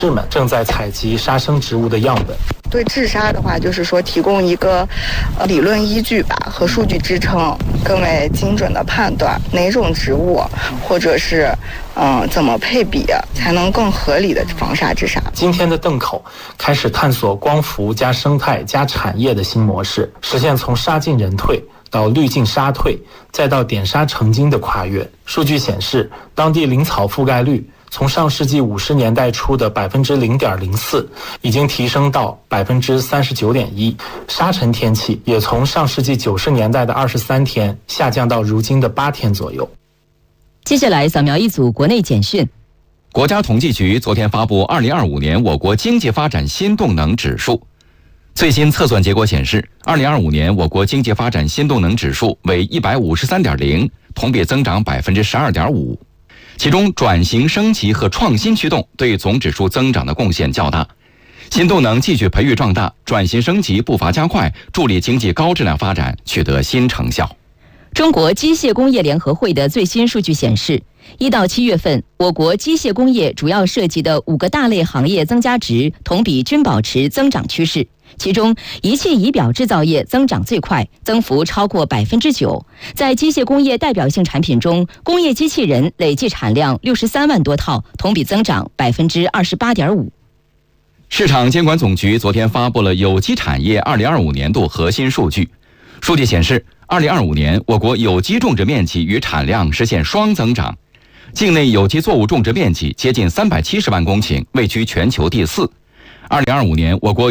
士们正在采集杀生植物的样本。 对治沙的话，就是说提供一个理论依据吧和数据支撑，更为精准的判断哪种植物或者是怎么配比才能更合理的防沙治沙。 今天的邓口开始探索光伏加生态加产业的新模式，实现从沙进人退到绿进沙退，再到点沙成金的跨越。数据显示，当地林草覆盖率从上世纪50年代初的0.04%已经提升到39.1%，沙尘天气也从上世纪90年代的23天下降到如今的8天左右。 接下来扫描一组国内简讯。 国家统计局昨天发布2025年我国经济发展新动能指数。最新测算结果显示，2025年我国经济发展新动能指数为153.0，同比增长12.5%。其中转型升级和创新驱动对总指数增长的贡献较大，新动能继续培育壮大，转型升级步伐加快，助力经济高质量发展取得新成效。 中国机械工业联合会的最新数据显示，1到7月份，我国机械工业主要涉及的5个大类行业增加值同比均保持增长趋势。其中，仪器仪表制造业增长最快，增幅超过9%。在机械工业代表性产品中，工业机器人累计产量63万多套，同比增长28.5%。 市场监管总局昨天发布了有机产业2025年度核心数据。数据显示，2025年我国有机种植面积与产量实现双增长，境内有机作物种植面积接近370万公顷，位居全球第4。2025年我国